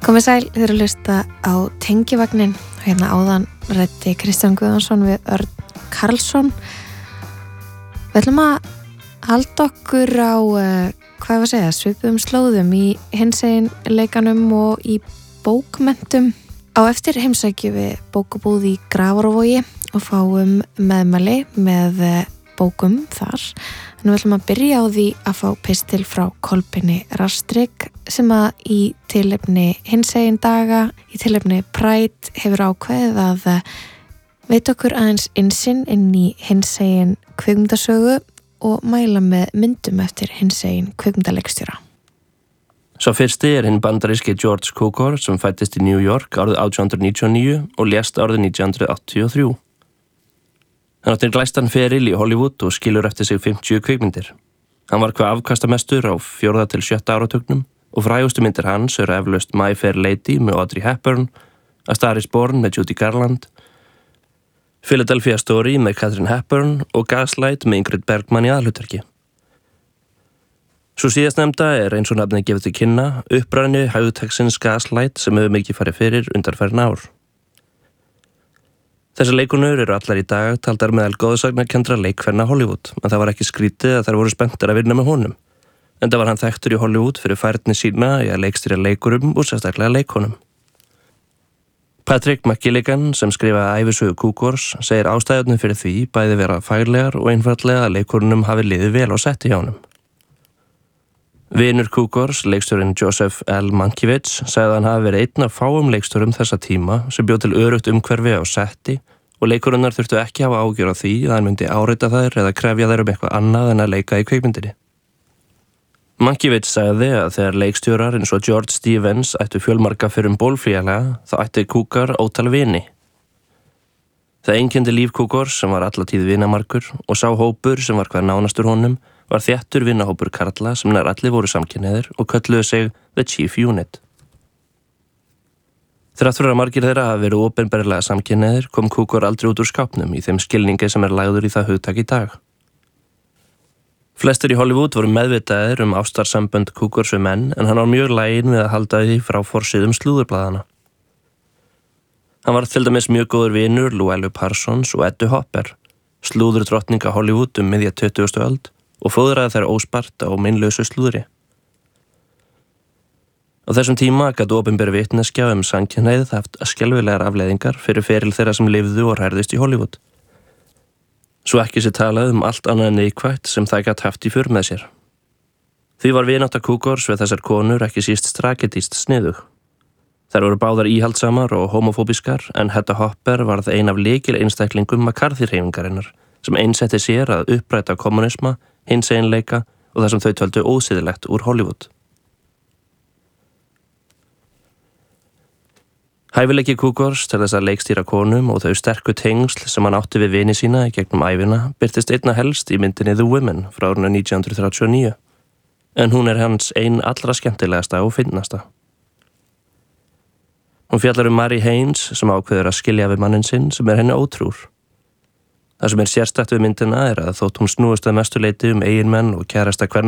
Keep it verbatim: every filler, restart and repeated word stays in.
Komið sæl, þið eru að hlusta á Tengivagnin. Hérna áðan ræddi Kristján Guðjónsson við Örn Karlsson. Við ætlum að halda okkur á, uh, hvað ég var að segja, svipuðum slóðum í hinsegin leikanum og í bókmentum. Á eftir heimsækjum við bókabúð í Grafarvogi og fáum meðmæli með bókum þar. En við ætlum að byrja á því að fá pistil frá Kolbeini Rastrik sem að í tilefni hinsegin daga, í tilefni Pride hefur ákveðið að veita okkur aðeins innsinn inn í hinsegin kvikmyndasögu og mæla með myndum eftir hinsegin kvikmyndaleikstjóra. Sá fyrsti er hinn bandaríski George Cukor sem fæddist í New York árið átján hundruð níutíu og níu og lést árið nítján hundruð áttatíu og þrjú. Hann átti glæstan feril í Hollywood og skilur eftir sig fimmtíu kvikmyndir. Hann var hvað afkastamestur á fjórða til sjötta áratugnum og frægustu myndir hans eru eflaust My Fair Lady með Audrey Hepburn, A Star is Born með Judy Garland, Philadelphia Story með Katharine Hepburn og Gaslight með Ingrid Bergman í aðalhlutverki. Svo síðastnefnda er eins og nafnið gefið til kynna uppræðinu hægutextsins Gaslight sem hefur mikið farið fyrir undanfarin ár. Þessar leikonur eru allar í dag taldar meðal góðsagnarkenndra leikkvenna Hollywood, en það var ekki skrítið að þær voru spenntar að vinna með honum. Enda var hann þekktur í Hollywood fyrir færni sína í að leikstýra leikurum og sérstaklega leikonum. Patrick McGilligan, sem skrifaði ævisögu Cukors, segir ástæðunum fyrir því bæði vera faglegar og einfaldlega að leikonunum hafi liðið vel á setti hjá honum. Vinur Cukors, leikstjórinn Joseph L. Mankiewicz, sagði að hann hafi verið einn af fáum leikstjórum þessa tíma sem bjó til örugt umhverfi á setti og leikurinnar þurftu ekki hafa ágjör á því að hann myndi áreita þær eða krefja þær um eitthvað annað en að leika í kvikmyndinni. Mankiewicz sagði að þegar leikstjórar eins og George Stevens ættu fjölmarga fyrir um bólfélaga þá ætti Cukor ótal vini. Það einkenndi líf Cukors sem var alla tíð vinamarkur og sá hópur sem var hvað nánastur honum var þéttur vinahópur karla sem nær allir voru samkynhneigðir og kölluðu sig The Chief Unit. Þrátt fyrir að margir þeirra hafi verið opinberlega samkynhneigðir kom Cukor aldrei út úr skápnum í þeim skilningi sem er lagður í það hugtak í dag. Flestir í Hollywood voru meðvitaðir um ástarsambönd Cukors við menn en hann var mjög laginn við að halda því frá forsíðum slúðurblaðana. Hann var til dæmis mjög góður vinur Llewellyn Parsons og Eddu Hopper, slúður drottninga Hollywood um miðja tuttugustu öld og fóðraði þær óspart á meinlausu slúðri. Á þessum tíma gat opinber vitneskja um samkynhneigð haft skelfilegar afleiðingar fyrir feril þeirra sem lifðu og hrærðust í Hollywood. Svo ekki sé talað um allt annað neikvætt sem það gat haft í för með sér. Því var vinátta Cukors við þessar konur ekki síst strategískt sniðug. Þær voru báðar íhaldsamar og homofóbiskar en Hedda Hopper varð ein af lykil einstaklingum McCarthy-hreyfingarinnar sem einsetti sér að uppræta kommunisma, hinseginleika og það sem þau töldu ósiðilegt úr Hollywood. Hæfileiki Cukors til þess að leikstýra konum og þau sterku tengsl sem hann átti við vini sína í gegnum ævina birtist einna helst í myndinni The Women frá árinu nítján hundruð þrjátíu og níu, en hún er hans ein allra skemmtilegasta og fyndnasta. Hún fjallar um Mary Haynes sem ákveður að skilja við manninn sinn sem er henni ótrúr. Það sem er sérstakt við myndina er að þótt hún snúist að mestu leyti um eiginmenn og kærasta kvenna